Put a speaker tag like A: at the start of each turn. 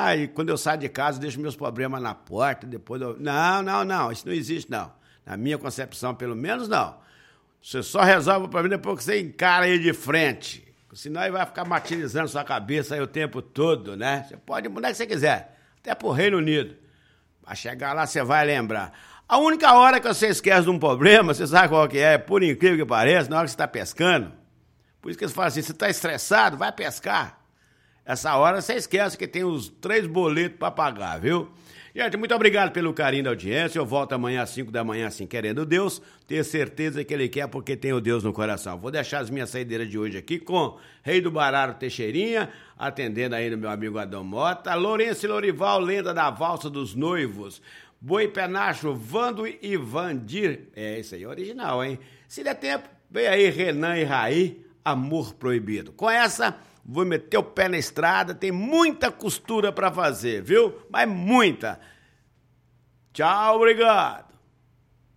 A: e quando eu saio de casa, eu deixo meus problemas na porta, depois eu... Não, isso não existe, não. Na minha concepção, pelo menos, não. Você só resolve o problema depois que você encara ele de frente. Senão ele vai ficar martirizando sua cabeça aí o tempo todo, né? Você pode mudar o que você quiser, até pro Reino Unido. Vai chegar lá, você vai lembrar. A única hora que você esquece de um problema, você sabe qual que é, por incrível que pareça, na hora que você está pescando. Por isso que eles falam assim, você está estressado, vai pescar. Essa hora você esquece que tem os 3 boletos para pagar, viu? Gente, muito obrigado pelo carinho da audiência. Eu volto amanhã às 5 da manhã, assim, querendo Deus. Ter certeza que Ele quer porque tem o Deus no coração. Vou deixar as minhas saideiras de hoje aqui com Rei do Bararo Teixeirinha, atendendo aí no meu amigo Adão Mota, Lourenço e Lorival, lenda da valsa dos noivos, Boi Penacho, Vando e Vandir. É, isso aí é original, hein? Se der tempo, vem aí Renan e Raí, Amor Proibido. Com essa... vou meter o pé na estrada, tem muita costura para fazer, viu? Mas muita. Tchau, obrigado.